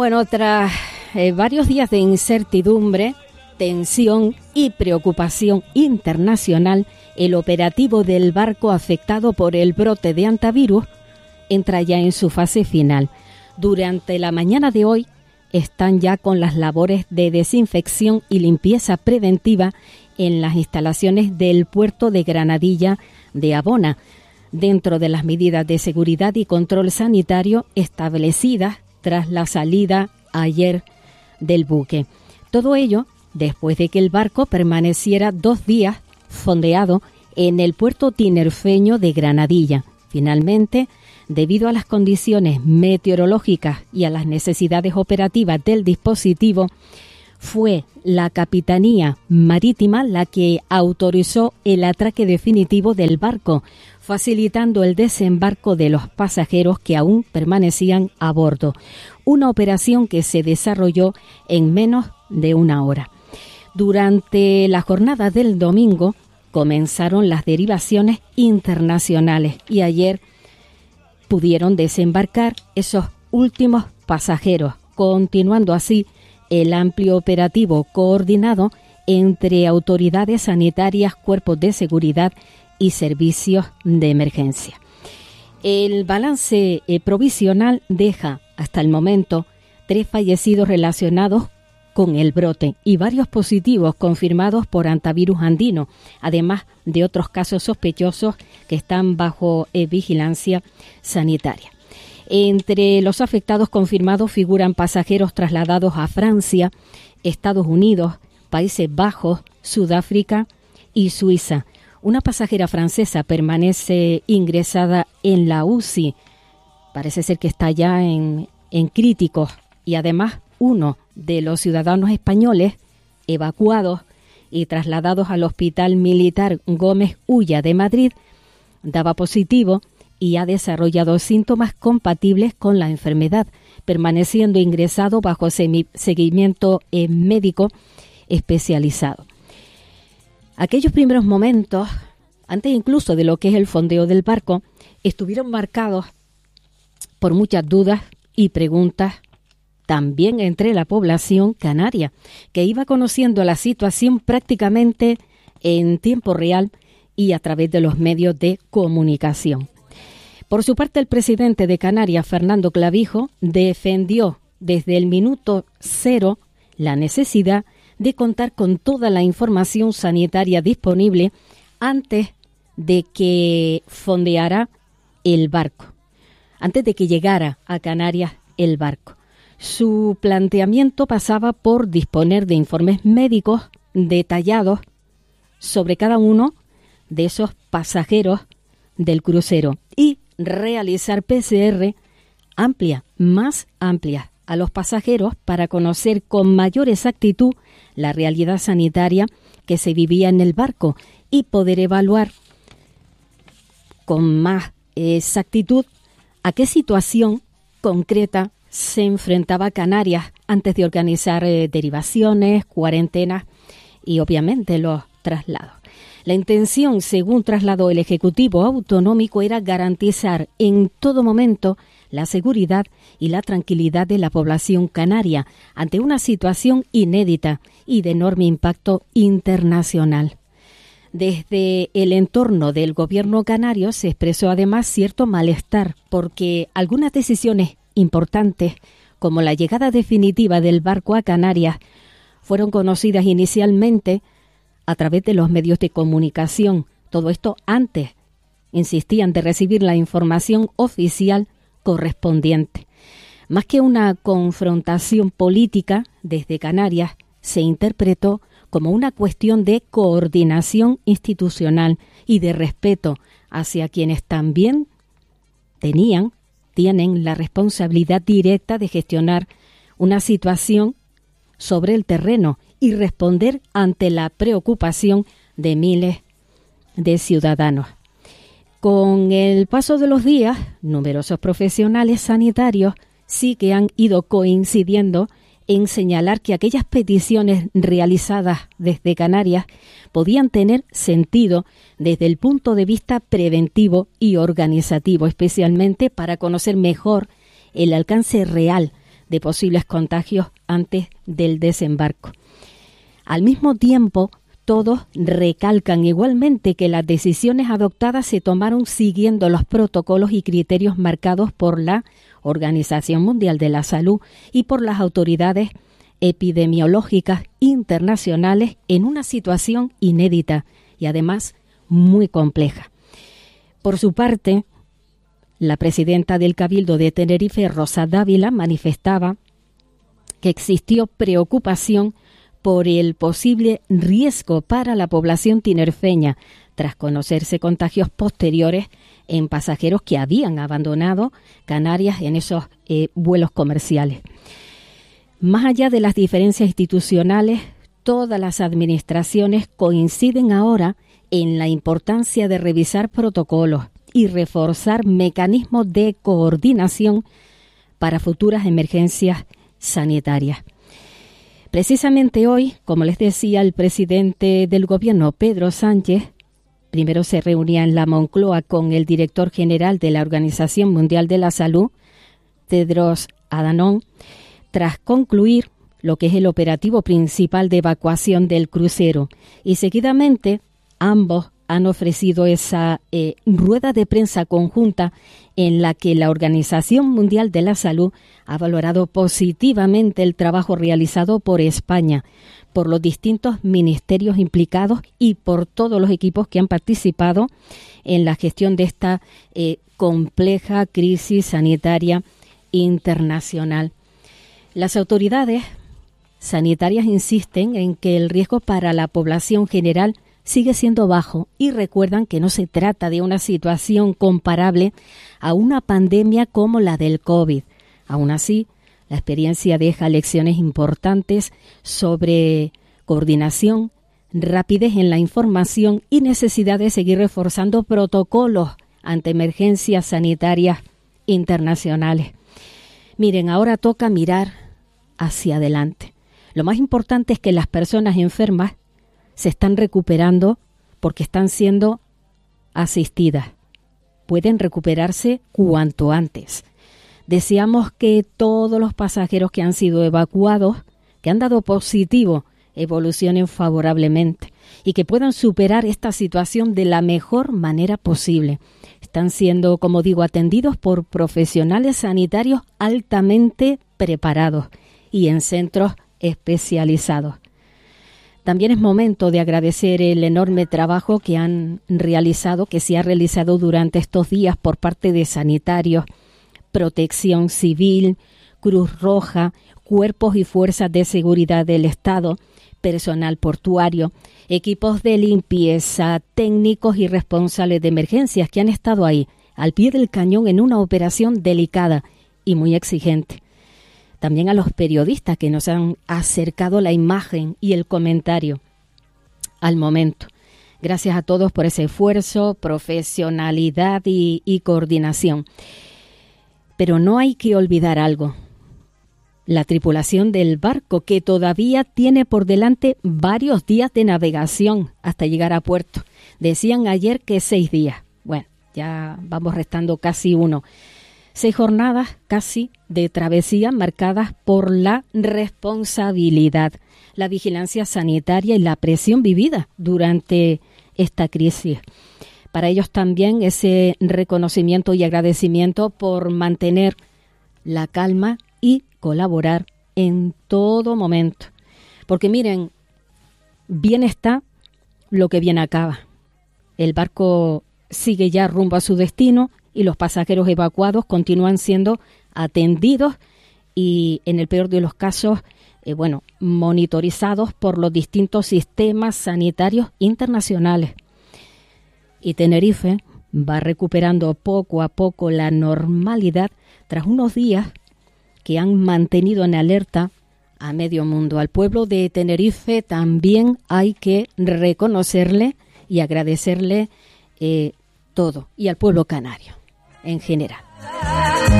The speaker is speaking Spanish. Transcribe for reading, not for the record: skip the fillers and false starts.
Bueno, tras varios días de incertidumbre, tensión y preocupación internacional, el operativo del barco afectado por el brote de hantavirus entra ya en su fase final. Durante la mañana de hoy están ya con las labores de desinfección y limpieza preventiva en las instalaciones del puerto de Granadilla de Abona, dentro de las medidas de seguridad y control sanitario establecidas tras la salida ayer del buque. Todo ello después de que el barco permaneciera 2 días fondeado en el puerto tinerfeño de Granadilla. Finalmente, debido a las condiciones meteorológicas y a las necesidades operativas del dispositivo, fue la Capitanía Marítima la que autorizó el atraque definitivo del barco, facilitando el desembarco de los pasajeros que aún permanecían a bordo. Una operación que se desarrolló en menos de 1 hora. Durante la jornada del domingo comenzaron las derivaciones internacionales y ayer pudieron desembarcar esos últimos pasajeros, continuando así el amplio operativo coordinado entre autoridades sanitarias, cuerpos de seguridad y servicios de emergencia. El balance provisional deja hasta el momento 3 fallecidos relacionados con el brote y varios positivos confirmados por hantavirus andino, además de otros casos sospechosos que están bajo vigilancia sanitaria. Entre los afectados confirmados figuran pasajeros trasladados a Francia, Estados Unidos, Países Bajos, Sudáfrica y Suiza. Una pasajera francesa permanece ingresada en la UCI. Parece ser que está ya en críticos y además uno de los ciudadanos españoles evacuados y trasladados al Hospital Militar Gómez Ulla de Madrid daba positivo y ha desarrollado síntomas compatibles con la enfermedad, permaneciendo ingresado bajo seguimiento médico especializado. Aquellos primeros momentos, antes incluso de lo que es el fondeo del barco, estuvieron marcados por muchas dudas y preguntas también entre la población canaria, que iba conociendo la situación prácticamente en tiempo real y a través de los medios de comunicación. Por su parte, el presidente de Canarias, Fernando Clavijo, defendió desde el minuto 0 la necesidad de contar con toda la información sanitaria disponible antes de que fondeara el barco, antes de que llegara a Canarias el barco. Su planteamiento pasaba por disponer de informes médicos detallados sobre cada uno de esos pasajeros del crucero y realizar PCR más amplias a los pasajeros para conocer con mayor exactitud la realidad sanitaria que se vivía en el barco y poder evaluar con más exactitud a qué situación concreta se enfrentaba Canarias antes de organizar derivaciones, cuarentenas y obviamente los traslados. La intención, según trasladó el Ejecutivo Autonómico, era garantizar en todo momento la seguridad y la tranquilidad de la población canaria ante una situación inédita y de enorme impacto internacional. Desde el entorno del gobierno canario se expresó además cierto malestar porque algunas decisiones importantes, como la llegada definitiva del barco a Canarias, fueron conocidas inicialmente a través de los medios de comunicación. Todo esto antes, insistían, de recibir la información oficial correspondiente. Más que una confrontación política, desde Canarias se interpretó como una cuestión de coordinación institucional y de respeto hacia quienes también tienen la responsabilidad directa de gestionar una situación sobre el terreno y responder ante la preocupación de miles de ciudadanos. Con el paso de los días, numerosos profesionales sanitarios sí que han ido coincidiendo en señalar que aquellas peticiones realizadas desde Canarias podían tener sentido desde el punto de vista preventivo y organizativo, especialmente para conocer mejor el alcance real de posibles contagios antes del desembarco. Al mismo tiempo, todos recalcan igualmente que las decisiones adoptadas se tomaron siguiendo los protocolos y criterios marcados por la Organización Mundial de la Salud y por las autoridades epidemiológicas internacionales en una situación inédita y además muy compleja. Por su parte, la presidenta del Cabildo de Tenerife, Rosa Dávila, manifestaba que existió preocupación por el posible riesgo para la población tinerfeña tras conocerse contagios posteriores en pasajeros que habían abandonado Canarias en esos vuelos comerciales. Más allá de las diferencias institucionales, todas las administraciones coinciden ahora en la importancia de revisar protocolos y reforzar mecanismos de coordinación para futuras emergencias sanitarias. Precisamente hoy, como les decía, el presidente del gobierno, Pedro Sánchez, primero se reunía en la Moncloa con el director general de la Organización Mundial de la Salud, Tedros Adhanom, tras concluir lo que es el operativo principal de evacuación del crucero. Y seguidamente, ambos han ofrecido esa rueda de prensa conjunta en la que la Organización Mundial de la Salud ha valorado positivamente el trabajo realizado por España, por los distintos ministerios implicados y por todos los equipos que han participado en la gestión de esta compleja crisis sanitaria internacional. Las autoridades sanitarias insisten en que el riesgo para la población general sigue siendo bajo y recuerdan que no se trata de una situación comparable a una pandemia como la del COVID. Aún así, la experiencia deja lecciones importantes sobre coordinación, rapidez en la información y necesidad de seguir reforzando protocolos ante emergencias sanitarias internacionales. Miren, ahora toca mirar hacia adelante. Lo más importante es que las personas enfermas se están recuperando porque están siendo asistidas. Pueden recuperarse cuanto antes. Deseamos que todos los pasajeros que han sido evacuados, que han dado positivo, evolucionen favorablemente y que puedan superar esta situación de la mejor manera posible. Están siendo, como digo, atendidos por profesionales sanitarios altamente preparados y en centros especializados. También es momento de agradecer el enorme trabajo que se ha realizado durante estos días por parte de sanitarios, Protección Civil, Cruz Roja, cuerpos y fuerzas de seguridad del Estado, personal portuario, equipos de limpieza, técnicos y responsables de emergencias que han estado ahí, al pie del cañón en una operación delicada y muy exigente. También a los periodistas que nos han acercado la imagen y el comentario al momento. Gracias a todos por ese esfuerzo, profesionalidad y coordinación. Pero no hay que olvidar algo. La tripulación del barco, que todavía tiene por delante varios días de navegación hasta llegar a puerto. Decían ayer que 6 días. Bueno, ya vamos restando casi 1. 6 jornadas casi de travesía marcadas por la responsabilidad, la vigilancia sanitaria y la presión vivida durante esta crisis. Para ellos también ese reconocimiento y agradecimiento por mantener la calma y colaborar en todo momento. Porque miren, bien está lo que bien acaba. El barco sigue ya rumbo a su destino y los pasajeros evacuados continúan siendo atendidos y, en el peor de los casos, monitorizados por los distintos sistemas sanitarios internacionales. Y Tenerife va recuperando poco a poco la normalidad tras unos días que han mantenido en alerta a medio mundo. Al pueblo de Tenerife también hay que reconocerle y agradecerle todo, y al pueblo canario en general.